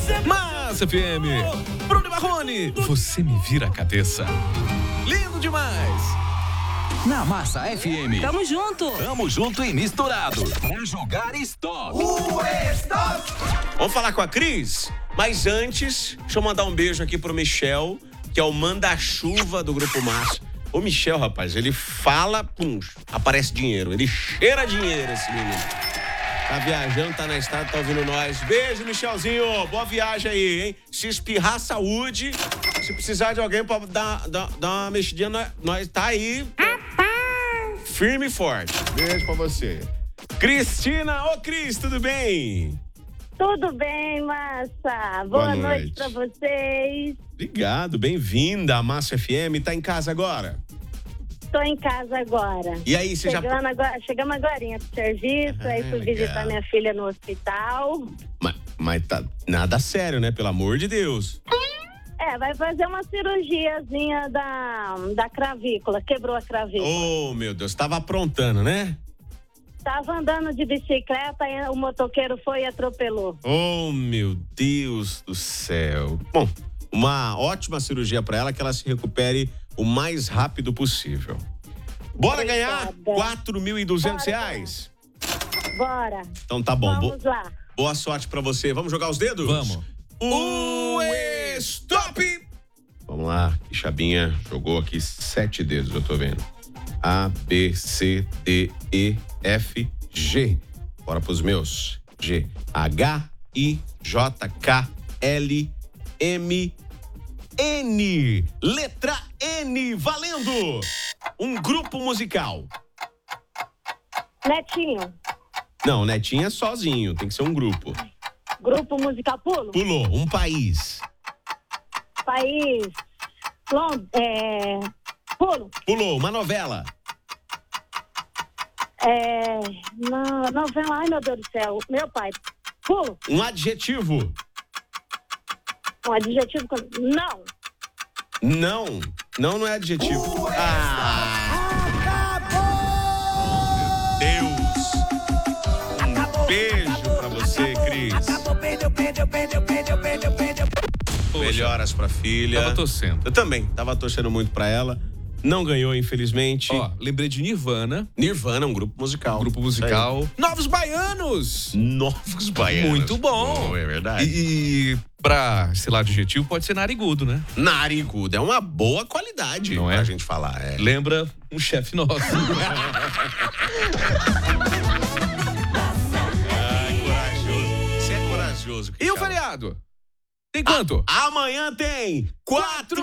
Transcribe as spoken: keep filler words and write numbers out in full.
Massa F M. Bruno e Marrone, você me vira a cabeça. Lindo demais. Na Massa F M. Tamo junto. Tamo junto e misturado. Pra jogar stop. O stop. Vamos falar com a Cris? Mas antes, deixa eu mandar um beijo aqui pro Michel, que é o manda-chuva do Grupo Massa. O Michel, rapaz, ele fala, pum, aparece dinheiro. Ele cheira dinheiro, esse menino. Tá viajando, tá na estrada, tá ouvindo nós. Beijo, Michelzinho. Boa viagem aí, hein? Se espirrar, saúde. Se precisar de alguém pra dar, dar, dar uma mexidinha, nós, nós tá aí. Firme e forte. Beijo pra você. Cristina, ô Cris, tudo bem? Tudo bem, Massa. Boa, Boa noite. noite pra vocês. Obrigado, bem-vinda à Massa F M. Tá em casa agora? Tô em casa agora. E aí, você já... Chegando agora, chegamos agorinha pro serviço, Ah, aí fui legal. visitar minha filha no hospital. Mas, mas tá nada sério, né? Pelo amor de Deus. É, vai fazer uma cirurgiazinha da, da cravícula, quebrou a cravícula. Oh, meu Deus, tava aprontando, né? Tava andando de bicicleta e o motoqueiro foi e atropelou. Oh, meu Deus do céu. Bom, uma ótima cirurgia pra ela, que ela se recupere o mais rápido possível. Bora ganhar Obrigada. quatro mil e duzentos Bora. reais? Bora. Então tá bom. Vamos Bo- lá. Boa sorte pra você. Vamos jogar os dedos? Vamos. O stop! Vamos lá. Quixabinha jogou aqui sete dedos, eu tô vendo. A, B, C, D, E, F, G. Bora pros meus. G, H, I, J, K, L, M, N. Letra N, valendo! Um grupo musical. Netinho, Não, Netinho é sozinho, tem que ser um grupo. grupo musical Pulo. Pulou, um país. País. Lond... É... Pulo. Pulou, uma novela. É... No... Novela. Ai, meu Deus do céu. Meu pai. Pulo. Um adjetivo. Um adjetivo. com- Não. Não, não, não é adjetivo. Ah! Acabou! Deus! Um beijo pra você, Cris. Perdeu, perdeu, perdeu, perdeu, perdeu, perdeu. Melhoras pra filha. Tava torcendo. Eu também, tava torcendo muito pra ela. Não ganhou, infelizmente. Ó, lembrei de Nirvana, Nirvana, um grupo musical. grupo musical. Novos Baianos. Novos Baianos. Muito bom. É verdade. E, e pra, sei lá, adjetivo, pode ser narigudo, né? Narigudo é uma boa qualidade Não é? pra gente falar. É. Lembra um chefe nosso. Ai, corajoso. Você é corajoso. E o Quixaba. feriado? Tem quanto? Amanhã tem quatro